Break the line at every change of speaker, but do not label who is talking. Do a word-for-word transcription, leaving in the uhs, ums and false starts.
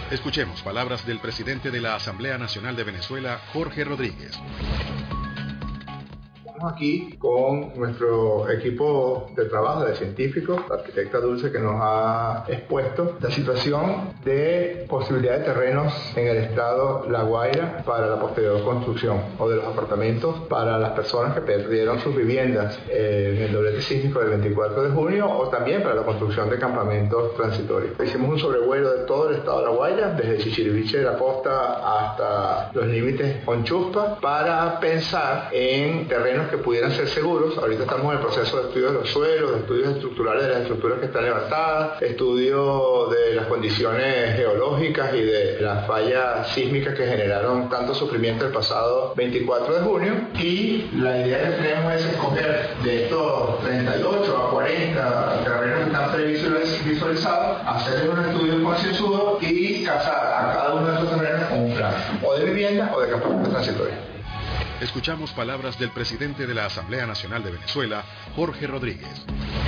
Escuchemos palabras del presidente de la Asamblea Nacional de Venezuela, Jorge Rodríguez.
Estamos aquí con nuestro equipo de trabajo de científicos, la arquitecta Dulce, que nos ha expuesto la situación de posibilidad de terrenos en el estado La Guaira para la posterior construcción, o de los apartamentos para las personas que perdieron sus viviendas en el doblete sísmico del veinticuatro de junio, o también para la construcción de campamentos transitorios. Hicimos un sobrevuelo de todo el estado de La Guaira, desde Chichiriviche de la costa hasta los límites con Chuspa, para pensar en terrenos que pudieran ser seguros. Ahorita estamos en el proceso de estudio de los suelos, de estudios estructurales de las estructuras que están levantadas, estudio de las condiciones geológicas y de las fallas sísmicas que generaron tanto sufrimiento el pasado veinticuatro de junio. Y la idea que tenemos es escoger de estos treinta y ocho a cuarenta terrenos que están previsualizados, hacer un estudio concienzudo y casar a cada uno de estos terrenos con un plan, o de vivienda o de campamento transitorio.
Escuchamos palabras del presidente de la Asamblea Nacional de Venezuela, Jorge Rodríguez.